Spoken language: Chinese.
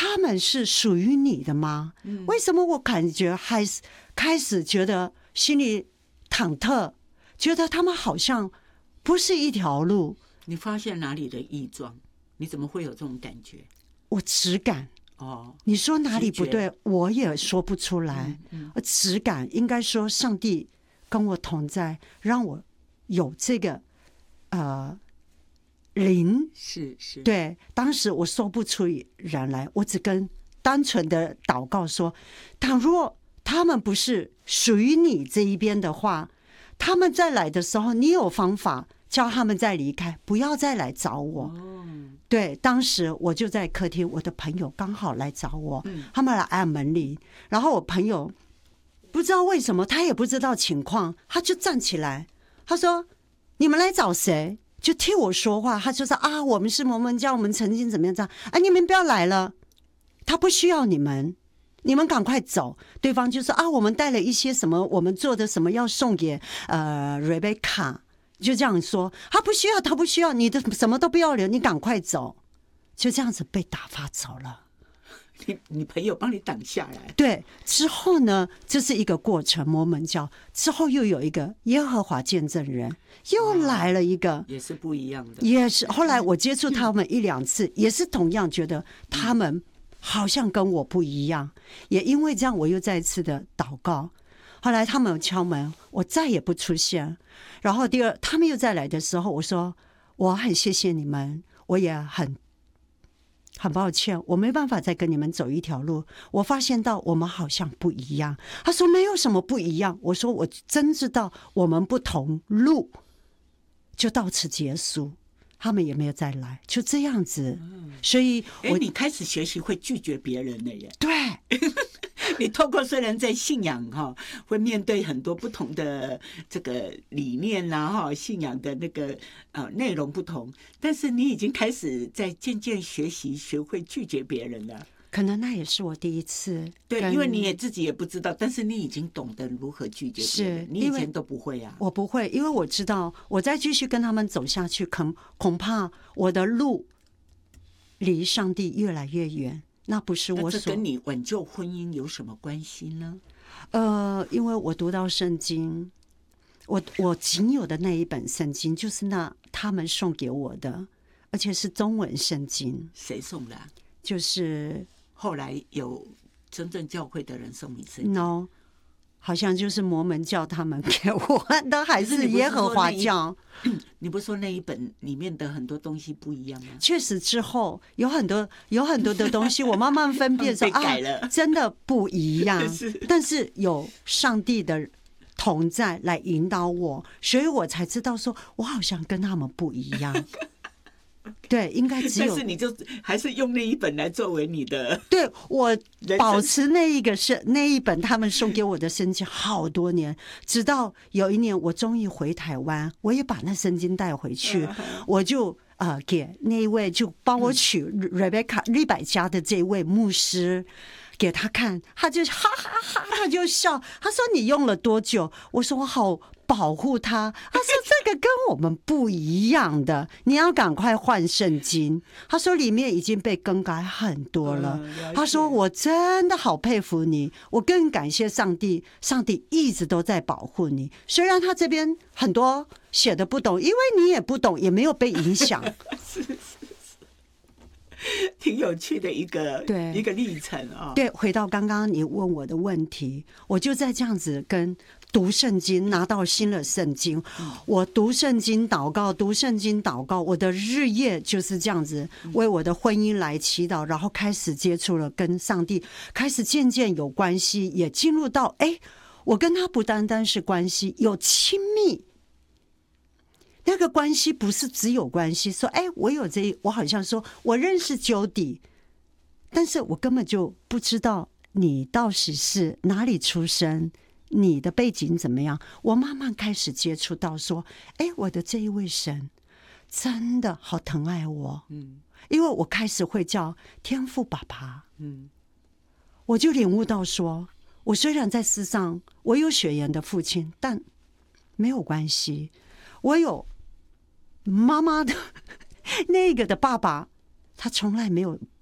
他们是属于你的吗？为什么我感觉还是开始觉得心里忐忑，觉得他们好像不是一条路。 你发现哪里的异状？你怎么会有这种感觉？ 我直感。你说哪里不对，我也说不出来。直感应该说，上帝跟我同在，让我有这个灵。 是。 对，当时我说不出人来，我只跟单纯的祷告说：倘若他们不是属于你这一边的话，他们再来的时候，你有方法叫他们再离开，不要再来找我。对，当时我就在客厅，我的朋友刚好来找我，他们来按门铃，然后我朋友不知道为什么，他也不知道情况，他就站起来，他说：你们来找谁？就替我说话。他就说：我们是摩门教，我们曾经怎么样这样，你们不要来了，他不需要你们，你们赶快走。对方就说：我们带了一些什么，我们做的什么要送给Rebecca。就这样说，他不需要，他不需要，你的什么都不要留，你赶快走。就这样子被打发走了。 你朋友帮你挡下来。 对，之后呢，这是一个过程。摩门教之后又有一个耶和华见证人，又来了一个， 也是不一样的。 也是后来我接触他们一两次，也是同样觉得他们好像跟我不一样。也因为这样，我又再一次的祷告。后来他们敲门，我再也不出现。然后第二，他们又再来的时候，我说我很谢谢你们，我也很抱歉，我没办法再跟你们走一条路。我发现到我们好像不一样。他说没有什么不一样。我说我真知道我们不同路，就到此结束。他们也没有再来，就这样子。所以你开始学习会拒绝别人了耶。 对。 你透过虽然在信仰会面对很多不同的这个理念信仰的那个内容不同，但是你已经开始在渐渐学习学会拒绝别人了。 可能那也是我第一次。 对，因为你也自己也不知道，但是你已经懂得如何拒绝别人。你以前都不会啊。 我不会，因为我知道我再继续跟他们走下去，恐怕我的路离上帝越来越远。那不是我所。 这跟你挽救婚姻有什么关系呢？ 因为我读到圣经，我仅有的那一本圣经就是他们送给我的，而且是中文圣经。 谁送的？ 就是后来有真正教会的人送你圣经。 No， 好像就是摩门教他们给我的，还是耶和华教。 你不是说那一本里面的很多东西不一样吗？ 确实之后有很多的东西我慢慢分辨说改了真的不一样。但是有上帝的同在来引导我，所以我才知道说我好像跟他们不一样。对，应该只有。 但是你就还是用那一本来作为你的。 对，我保持那一本他们送给我的圣经好多年，直到有一年我终于回台湾，我也把那圣经带回去，我就给那一位就帮我取 Rebecca 利百加的这位牧师给他看，他就哈哈哈，他就笑，他说你用了多久？我说我好保护他。他说这个跟我们不一样的，你要赶快换圣经。他说里面已经被更改很多了。他说我真的好佩服你，我更感谢上帝，上帝一直都在保护你。虽然他这边很多写的不懂，因为你也不懂，也没有被影响。 挺有趣的一个历程啊。 对，回到刚刚你问我的问题，我就在这样子跟读圣经，拿到新的圣经，我读圣经祷告，读圣经祷告，我的日夜就是这样子为我的婚姻来祈祷，然后开始接触了跟上帝，开始渐渐有关系，也进入到我跟他不单单是关系，有亲密。那个关系不是只有关系，说我好像说我认识 Jody， 但是我根本就不知道你到底是哪里出生，你的背景怎么样。我慢慢开始接触到说，我的这一位神真的好疼爱我，因为我开始会叫天父爸爸，我就领悟到说，我虽然在世上我有血缘的父亲，但没有关系，我有妈妈的那个的爸爸，他从来没有